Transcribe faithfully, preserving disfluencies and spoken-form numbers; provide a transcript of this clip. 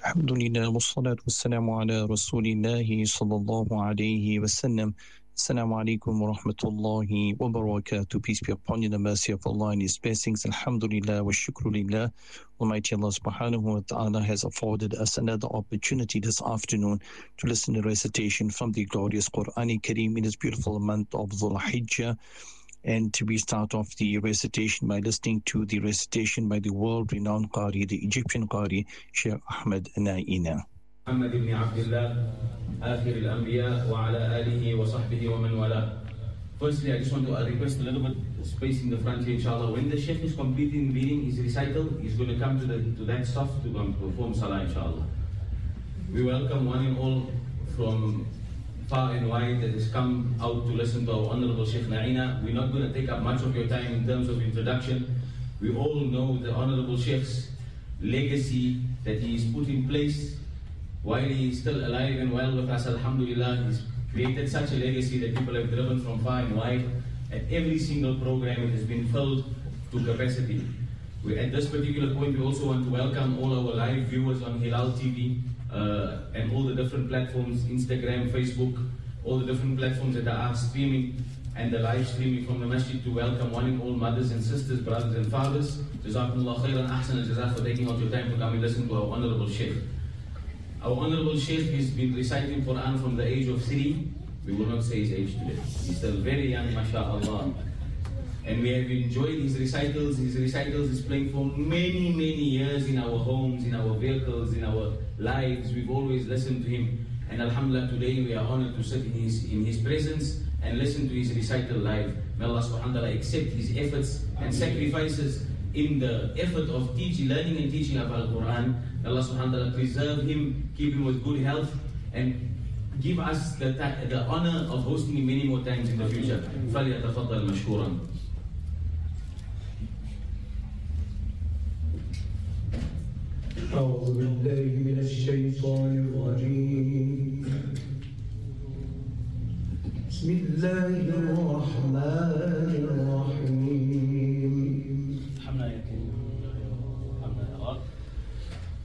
Alhamdulillah, wassalatu wassalamu ala rasulillahi sallallahu alayhi wasallam. Assalamu alaikum wa rahmatullahi wa barakatuh. Peace be upon you, the mercy of Allah and His blessings. Alhamdulillah wa shukrulillah. Almighty Allah subhanahu wa ta'ala has afforded us another opportunity this afternoon to listen to recitation from the glorious Quran Kareem in this beautiful month of Dhul Hijjah. And we start off the recitation by listening to the recitation by the world-renowned Qari, the Egyptian Qari, Sheikh Ahmed Naina. محمد بن عبد الله آخر الأنبياء وعلى آله وصحبه ومن والاه. Firstly, I just want to request a little bit space in the front here, inshallah. When the Sheikh is completing reading his recital, he's going to come to the to that stuff to perform salah, inshallah. We welcome one and all from far and wide that has come out to listen to our Honorable Sheikh Naina. We're not going to take up much of your time in terms of introduction. We all know the Honorable Sheikh's legacy that he has put in place while he is still alive and well with us. Alhamdulillah, he's created such a legacy that people have driven from far and wide. At every single program it has been filled to capacity. We, at this particular point, we also want to welcome all our live viewers on Hilal T V uh, and all the different platforms, Instagram, Facebook, all the different platforms that are streaming and the live streaming from the masjid, to welcome one and all mothers and sisters, brothers and fathers. Jazakumullah khairan, ahsan al-jazaa for taking out your time to come and listen to our Honorable Sheikh. Our Honorable Sheikh has been reciting Quran from the age of three. We will not say his age today. He's still very young, mashallah. And we have enjoyed his recitals. His recitals is playing for many, many years in our homes, in our vehicles, in our lives. We've always listened to him. And alhamdulillah, today we are honored to sit in his, in his presence and listen to his recital live. May Allah subhanahu wa ta'ala accept his efforts and sacrifices in the effort of teaching, learning and teaching of Al-Quran. Allah subhanahu wa ta'ala preserve him, keep him with good health, and give us the, the honor of hosting him many more times in the future. فَلْيَتَفَضَّلْ مَشْكُورًا. أعوذ بالله من الشيطان الرجيم. بسم الله الرحمن الرحيم.